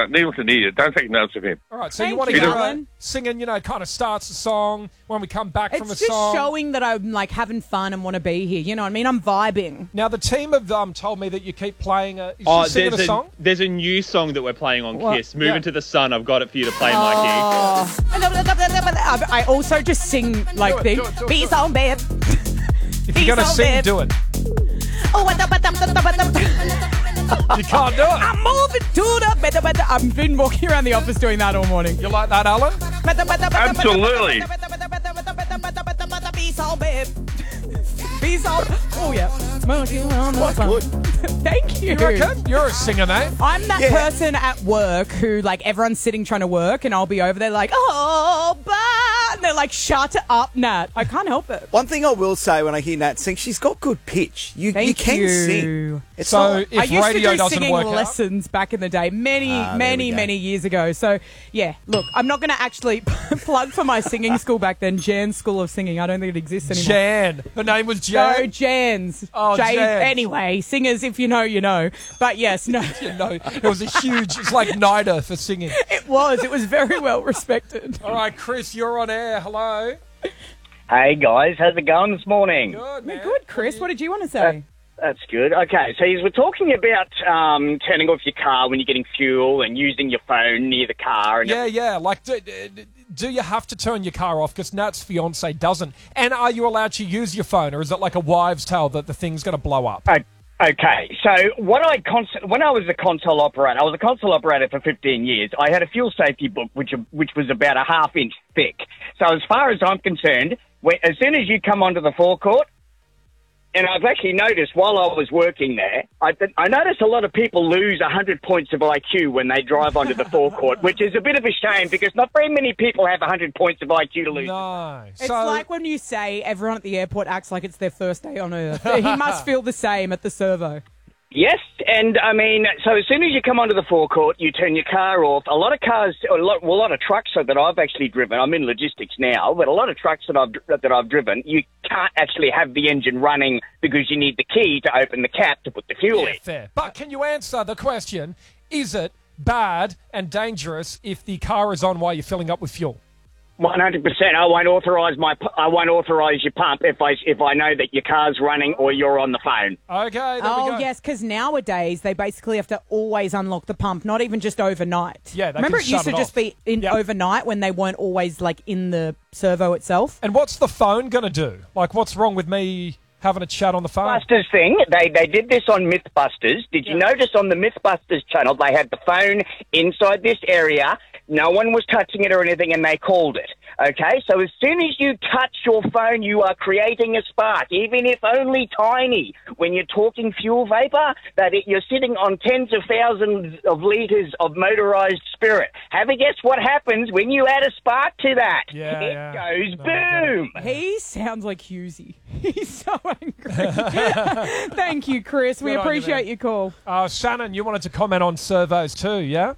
leave it to Neil. Don't take notes of him. All right, so Thank you want to you, go Alan. singing, kind of starts the song when we come back from a It's just song. showing that I'm like having fun and want to be here. You know what I mean? I'm vibing. Now, the team have told me that you keep playing is she singing a song? There's a new song that we're playing on What? Kiss. Moving Yeah. to the Sun. I've got it for you to play, Mikey. Oh. I also just sing like Do it, things. do it, do it, Be do it. so bad. If you're going to so sing, bad. do it. Oh, You can't do it. I'm moving to the better. I've been walking around the office doing that all morning. You like that, Alan? Absolutely. Be so bad. Be so. Oh yeah. Good. Thank you. You reckon? You're a singer, mate. I'm that person at work who, like, everyone's sitting trying to work, and I'll be over there like, oh, but and they're like, shut up, Nat. I can't help it. One thing I will say when I hear Nat sing, she's got good pitch. You can sing. It's So not, if I used radio to do doesn't singing work lessons back in the day, many there we go. years ago. So, yeah, look, I'm not going to actually plug for my singing school back then, Jan's School of Singing. I don't think it exists anymore. Jan. Her name was Jan. No, Jan's. Oh, Jan. Jan's. Anyway, singers, if you know, you know. But yes, no. It was a huge, it's like NIDA for singing. It was very well respected. All right, Chris, you're on air. Hello. Hey guys, how's it going this morning? Good, man. Good, Chris. What did you want to say? That's good. Okay, so you were talking about turning off your car when you're getting fuel and using your phone near the car. And Yeah. Like, do you have to turn your car off? Because Nat's fiance doesn't. And are you allowed to use your phone, or is it like a wives' tale that the thing's going to blow up? Okay, so when I was a console operator, I was a console operator for 15 years. I had a fuel safety book which was about a half-inch thick. So as far as I'm concerned, as soon as you come onto the forecourt, and I've actually noticed while I was working there, I noticed a lot of people lose 100 points of IQ when they drive onto the forecourt, which is a bit of a shame because not very many people have 100 points of IQ to lose. No. It's like when you say everyone at the airport acts like it's their first day on Earth. He must feel the same at the servo. Yes, and I mean, so as soon as you come onto the forecourt, you turn your car off. A lot of trucks that I've actually driven. I'm in logistics now, but a lot of trucks that I've driven, you can't actually have the engine running because you need the key to open the cap to put the fuel in. Fair. But can you answer the question, is it bad and dangerous if the car is on while you're filling up with fuel? 100%. I won't authorise your pump if I know that your car's running or you're on the phone. Okay, there we Oh, go. yes, because nowadays they basically have to always unlock the pump, not even just overnight. Yeah, they Remember can it used shut to it just off. be Yep. overnight when they weren't always, like, in the servo itself? And what's the phone going to do? Like, what's wrong with me having a chat on the phone? Mythbusters thing, they did this on Mythbusters. Did you notice on the Mythbusters channel they had the phone inside this area? No one was touching it or anything, and they called it. Okay, so as soon as you touch your phone, you are creating a spark, even if only tiny. When you're talking fuel vapor, you're sitting on tens of thousands of litres of motorised spirit. Have a guess what happens when you add a spark to that? Yeah, It goes No, boom. He sounds like Husey. He's so angry. Thank you, Chris. We Good on you, appreciate man. your call. Shannon, you wanted to comment on servos too, yeah?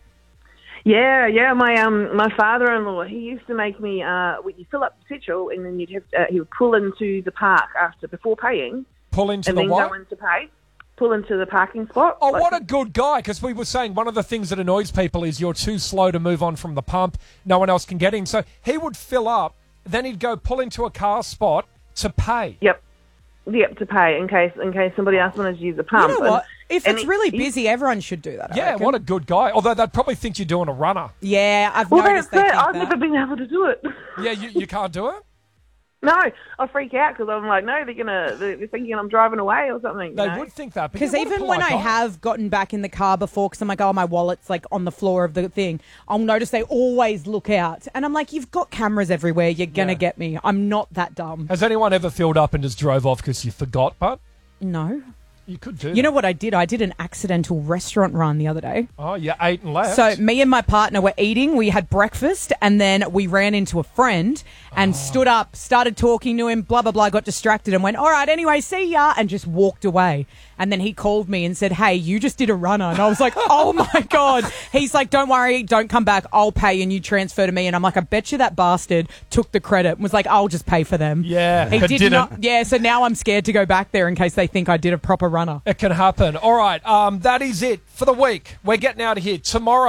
Yeah. My father-in-law, he used to make me when you fill up the petrol and then he would pull into the park before paying, Pull into and the then what? go in to pay. Pull into the parking spot. Oh, what a good guy, because we were saying one of the things that annoys people is you're too slow to move on from the pump. No one else can get in. So he would fill up, then he'd go pull into a car spot to pay. Yep, to pay in case somebody else wanted to use the pump. You know what? If and it's really busy, everyone should do that. I Yeah, reckon. what a good guy. Although they'd probably think you're doing a runner. Yeah, I've Well, noticed that's they it. think I've that. never been able to do it. Yeah, you can't do it? No, I freak out because I'm like, no, they're thinking I'm driving away or something. They you know? would think that. Because What a even when polite I guy. have gotten back in the car before, because I'm like, oh, my wallet's like on the floor of the thing, I'll notice they always look out. And I'm like, you've got cameras everywhere. You're going to Yeah. get me. I'm not that dumb. Has anyone ever filled up and just drove off because you forgot, but No. you could do You that. know what I did? I did an accidental restaurant run the other day. Oh, you ate and left. So me and my partner were eating. We had breakfast, and then we ran into a friend and stood up, started talking to him, blah, blah, blah, got distracted and went, all right, anyway, see ya, and just walked away. And then he called me and said, hey, you just did a runner. And I was like, oh, my God. He's like, don't worry, don't come back. I'll pay and you transfer to me. And I'm like, I bet you that bastard took the credit and was like, I'll just pay for them. Yeah, He but did didn't. not. Yeah, so now I'm scared to go back there in case they think I did a proper runner. It can happen. All right, that is it for the week. We're getting out of here. Tomorrow,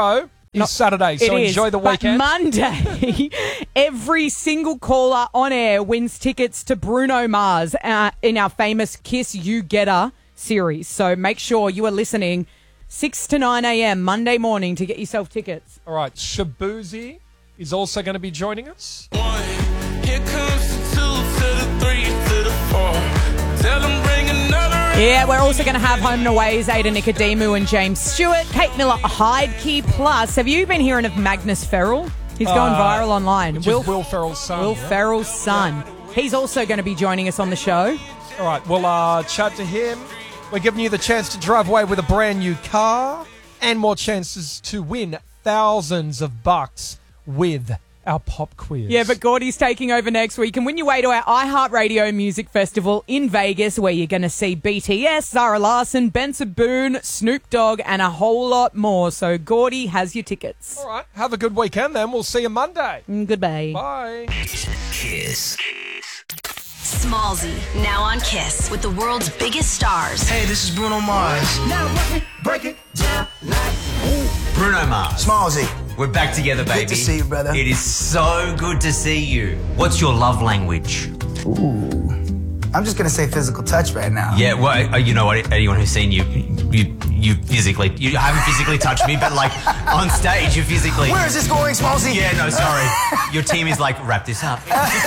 is Saturday, so It is, enjoy the but weekend. Monday, every single caller on air wins tickets to Bruno Mars in our famous Kiss You Getter series. So make sure you are listening 6 to 9 a.m. Monday morning to get yourself tickets. All right, Shabuzi is also going to be joining us. Here comes the 2 to the 3 to the 4. Tell them bring another. Yeah, we're also going to have Home and Away's Ada Nicodemu and James Stewart, Kate Miller, Hyde Key Plus. Have you been hearing of Magnus Ferrell? He's going viral online. Which is Will Ferrell's son. Will yeah? Ferrell's son. He's also going to be joining us on the show. All right, we'll chat to him. We're giving you the chance to drive away with a brand new car and more chances to win thousands of bucks with our pop quiz. Yeah, but Gordy's taking over next week and win your way to our iHeartRadio Music Festival in Vegas, where you're going to see BTS, Zara Larsson, Benson Boone, Snoop Dogg, and a whole lot more. So Gordy has your tickets. All right, have a good weekend then. We'll see you Monday. Goodbye. Bye. Kiss. Smallzy, now on Kiss with the world's biggest stars. Hey, this is Bruno Mars. Now break it down like Bruno Mars. Smallzy. We're back together, baby. Good to see you, brother. It is so good to see you. What's your love language? Ooh. I'm just gonna say physical touch right now. Yeah, well, you know what? Anyone who's seen you haven't physically touched me, but like on stage, you physically. Where is this going, Smallzy? Yeah, no, sorry. Your team is like, wrap this up.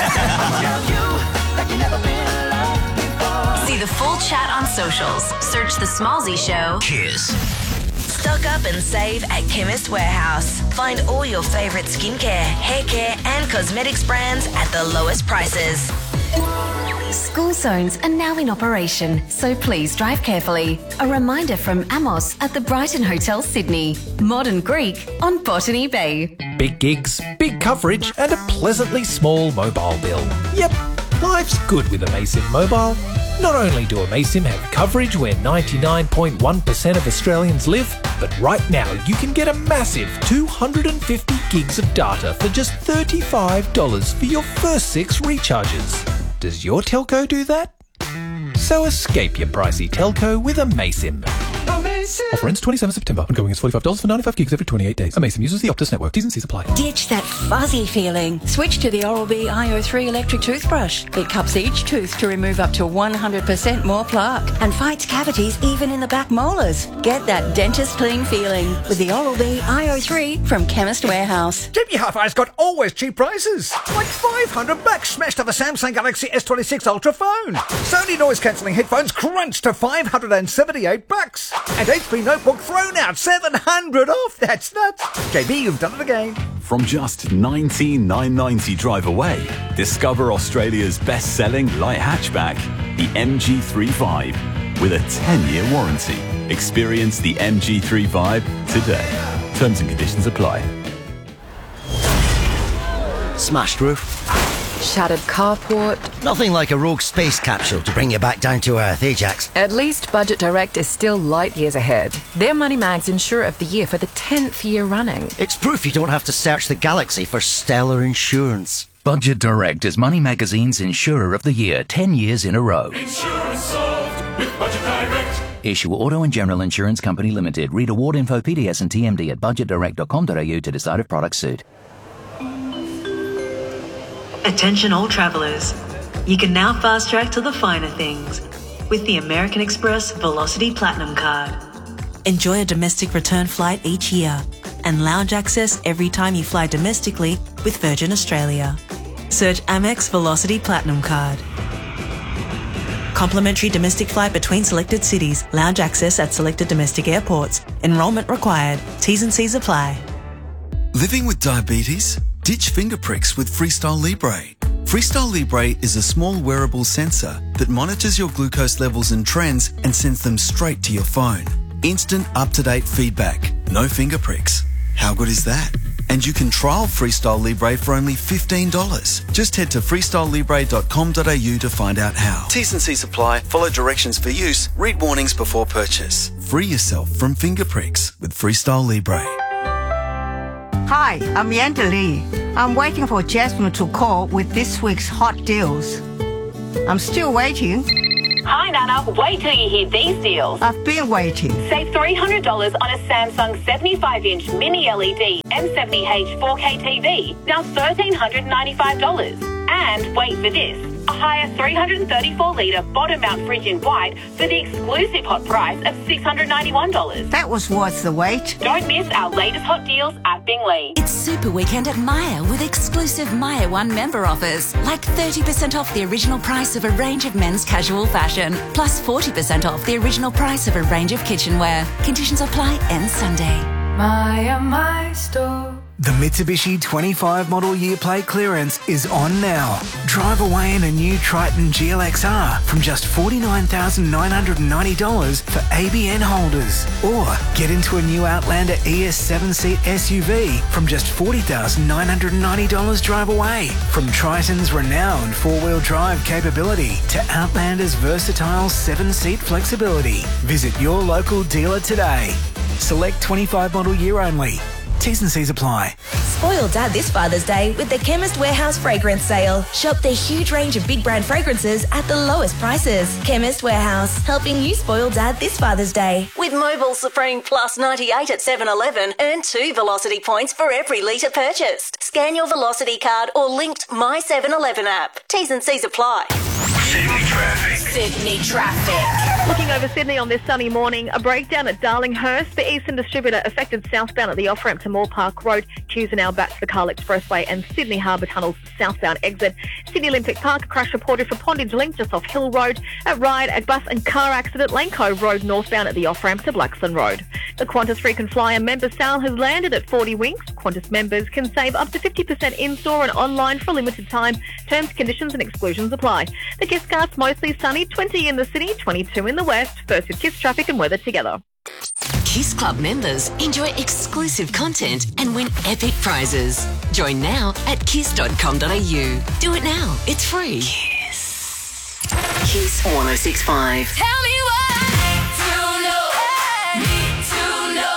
See the full chat on socials. Search The Smallzy Show. Kiss. Stock up and save at Chemist Warehouse. Find all your favourite skincare, hair care and cosmetics brands at the lowest prices. School zones are now in operation, so please drive carefully. A reminder from Amos at the Brighton Hotel, Sydney. Modern Greek on Botany Bay. Big gigs, big coverage, and a pleasantly small mobile bill. Yep, life's good with Amasim Mobile. Not only do Amasim have coverage where 99.1% of Australians live, but right now you can get a massive 250 gigs of data for just $35 for your first 6 recharges. Does your telco do that? So escape your pricey telco with Amasim. Offer ends 27 September. Ongoing is $45 for 95 gigs every 28 days. Amasim uses the Optus network. T's and C's apply. Ditch that fuzzy feeling. Switch to the Oral-B iO3 electric toothbrush. It cups each tooth to remove up to 100% more plaque and fights cavities even in the back molars. Get that dentist clean feeling with the Oral-B iO3 from Chemist Warehouse. JB Hi-Fi's got always cheap prices. Like $500 smashed to the Samsung Galaxy S26 Ultra phone. Sony noise-cancelling headphones crunched to $578. And HP Notebook thrown out $700 off. That's nuts. JB, you've done it again. From just $19,990 drive away, discover Australia's best-selling light hatchback, the MG3 with a 10-year warranty. Experience the MG3 today. Terms and conditions apply. Smashed roof. Shattered carport. Nothing like a rogue space capsule to bring you back down to Earth, Ajax. At least Budget Direct is still light years ahead. They're Money Mag's Insurer of the Year for the 10th year running. It's proof you don't have to search the galaxy for stellar insurance. Budget Direct is Money Magazine's Insurer of the Year 10 years in a row. Insurance solved with Budget Direct. Issue Auto and General Insurance Company Limited. Read award info, PDS and TMD at budgetdirect.com.au to decide if products suit. Attention all travellers. You can now fast track to the finer things with the American Express Velocity Platinum Card. Enjoy a domestic return flight each year and lounge access every time you fly domestically with Virgin Australia. Search Amex Velocity Platinum Card. Complimentary domestic flight between selected cities. Lounge access at selected domestic airports. Enrollment required. T's and C's apply. Living with diabetes? Ditch finger pricks with Freestyle Libre. Freestyle Libre is a small wearable sensor that monitors your glucose levels and trends and sends them straight to your phone. Instant up-to-date feedback. No finger pricks. How good is that? And you can trial Freestyle Libre for only $15. Just head to freestylelibre.com.au to find out how. T's and C's apply. Follow directions for use. Read warnings before purchase. Free yourself from finger pricks with Freestyle Libre. Hi, I'm Yanda Lee. I'm waiting for Jasmine to call with this week's hot deals. I'm still waiting. Hi, Nana. Wait till you hear these deals. I've been waiting. Save $300 on a Samsung 75-inch mini LED M70H 4K TV, now $1,395. And wait for this, a higher 334-litre bottom-mount fridge in white for the exclusive hot price of $691. That was worth the wait. Don't miss our latest hot deals at Bingley. It's Super Weekend at Myer with exclusive Myer One member offers, like 30% off the original price of a range of men's casual fashion, plus 40% off the original price of a range of kitchenware. Conditions apply end Sunday. Myer, my store. The Mitsubishi 25 model year plate clearance is on now. Drive away in a new Triton GLXR from just $49,990 for ABN holders. Or get into a new Outlander ES 7-seat SUV from just $40,990 drive away. From Triton's renowned four-wheel drive capability to Outlander's versatile 7-seat flexibility. Visit your local dealer today. Select 25 model year only. T's and C's apply. Spoil Dad this Father's Day with the Chemist Warehouse fragrance sale. Shop their huge range of big brand fragrances at the lowest prices. Chemist Warehouse, helping you spoil Dad this Father's Day. With Mobile Supreme Plus 98 at 7-Eleven, earn 2 Velocity points for every litre purchased. Scan your Velocity card or linked My 7-Eleven app. T's and C's apply. Sydney traffic. Sydney traffic. Looking over Sydney on this sunny morning, a breakdown at Darlinghurst. The Eastern Distributor affected southbound at the off-ramp to Moore Park Road. Queues are now back to the Carl Expressway and Sydney Harbour Tunnel's southbound exit. Sydney Olympic Park, a crash reported for Pondage Link just off Hill Road. At Ryde, a bus and car accident, Lane Cove Road northbound at the off-ramp to Blackstone Road. The Qantas Frequent Flyer member sale has landed at 40 Winks. Qantas members can save up to 50% in-store and online for a limited time. Terms, conditions and exclusions apply. The Kiss Cart's mostly sunny, 20 in the city, 22 in the west. First with Kiss traffic and weather together. Kiss Club members enjoy exclusive content and win epic prizes. Join now at kiss.com.au. Do it now. It's free. Kiss. Kiss 106.5. Tell me why to know, need to know.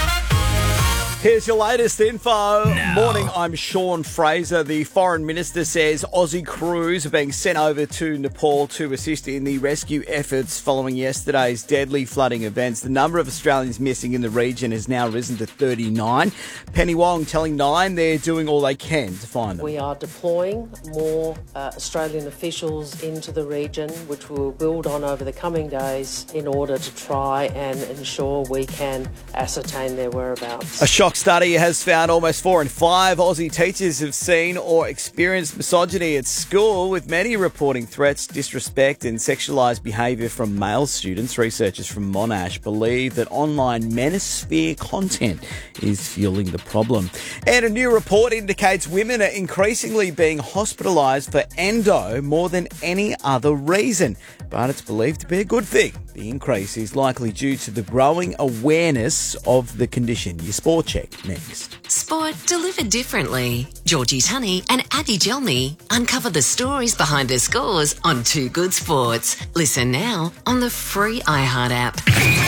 Here's your latest info. Morning, I'm Sean Fraser. The Foreign Minister says Aussie crews are being sent over to Nepal to assist in the rescue efforts following yesterday's deadly flooding events. The number of Australians missing in the region has now risen to 39. Penny Wong telling Nine they're doing all they can to find them. We are deploying more Australian officials into the region, which we will build on over the coming days in order to try and ensure we can ascertain their whereabouts. A shock study has found almost 4 in 5 Aussie teachers have seen or experienced misogyny at school, with many reporting threats, disrespect and sexualised behaviour from male students. Researchers from Monash believe that online manosphere content is fueling the problem. And a new report indicates women are increasingly being hospitalised for endo more than any other reason. But it's believed to be a good thing. The increase is likely due to the growing awareness of the condition. Your sport check next. Sport delivered differently. Georgie Tunney and Abby Gelmy uncover the stories behind the scores on Too Good Sports. Listen now on the free iHeart app.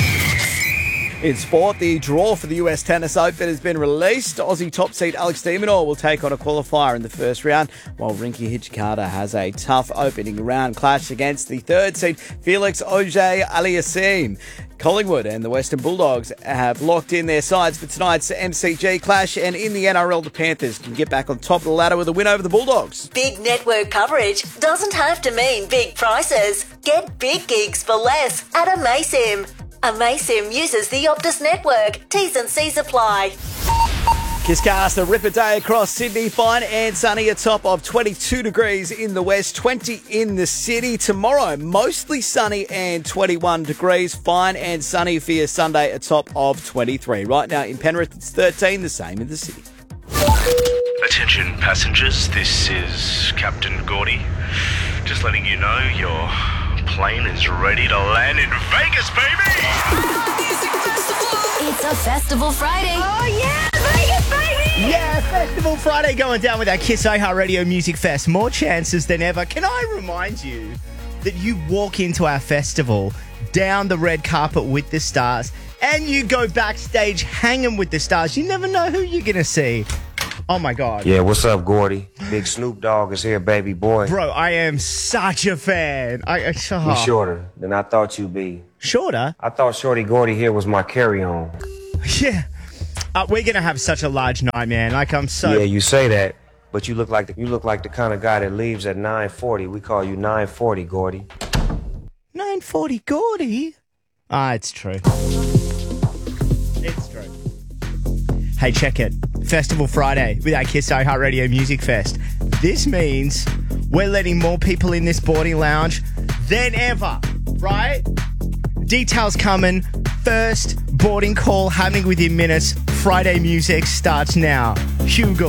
In sport, the draw for the US Tennis Open has been released. Aussie top seed Alex de Minaur will take on a qualifier in the first round, while Rinky Hijikata has a tough opening round clash against the third seed Felix Auger-Aliassime. Collingwood and the Western Bulldogs have locked in their sides for tonight's MCG clash, and in the NRL, the Panthers can get back on top of the ladder with a win over the Bulldogs. Big network coverage doesn't have to mean big prices. Get big gigs for less at Amaysim. Amaysim uses the Optus network. T's and C's apply. Kisscast, a ripper day across Sydney. Fine and sunny, a top of 22 degrees in the west, 20 in the city. Tomorrow, mostly sunny and 21 degrees. Fine and sunny for your Sunday, a top of 23. Right now in Penrith, it's 13, the same in the city. Attention passengers, this is Captain Gordy. Just letting you know your plane is ready to land in Vegas, baby! It's a Festival Friday. Oh, yeah, Vegas, baby! Yeah, Festival Friday going down with our Kiss iHeart Radio Music Fest. More chances than ever. Can I remind you that you walk into our festival down the red carpet with the stars and you go backstage hanging with the stars. You never know who you're going to see. Oh, my God. Yeah, what's up, Gordy? Big Snoop Dogg is here, baby boy. Bro, I am such a fan. You shorter than I thought you'd be. Shorter? I thought Shorty Gordy here was my carry-on. Yeah. We're going to have such a large night, man. Like, I'm so... Yeah, you say that, but you look like the kind of guy that leaves at 9:40. We call you 9:40, Gordy. 9:40 Gordy? It's true. It's true. Hey, check it. Festival Friday with our Kiss iHeartRadio Music Fest. This means we're letting more people in this boarding lounge than ever, right? Details coming. First boarding call happening within minutes. Friday music starts now. Hugo.